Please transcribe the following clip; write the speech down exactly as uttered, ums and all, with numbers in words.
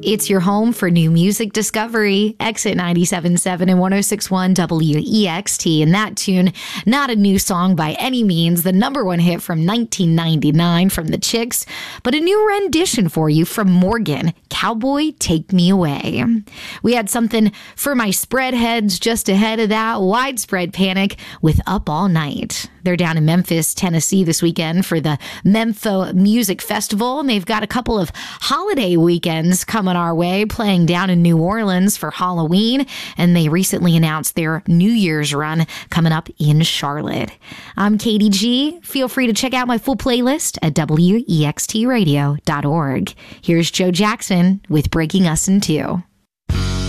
It's your home for new music discovery. Exit ninety-seven point seven and one oh six point one W E X T. And that tune, not a new song by any means, the number one hit from nineteen ninety-nine from the Chicks, but a new rendition for you from Morgan, Cowboy Take Me Away. We had something for my spread heads just ahead of that, Widespread Panic with Up All Night. They're down in Memphis, Tennessee this weekend for the Mempho Music Festival, and they've got a couple of holiday weekends coming our way, playing down in New Orleans for Halloween, and they recently announced their New Year's run coming up in Charlotte. I'm Katie G. Feel free to check out my full playlist at W E X T radio dot org. Here's Joe Jackson with Breaking Us in Two.